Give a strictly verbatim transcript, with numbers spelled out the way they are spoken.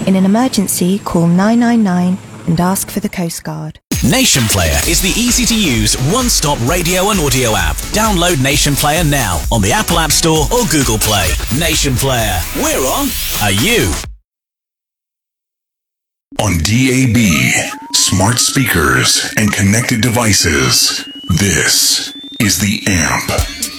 In an emergency, call nine nine nine and ask for the Coast Guard. Nation Player is the easy-to-use, one-stop radio and audio app. Download Nation Player now on the Apple App Store or Google Play. Nation Player. We're on. Are you? On D A B, smart speakers, and connected devices, this is The Amp.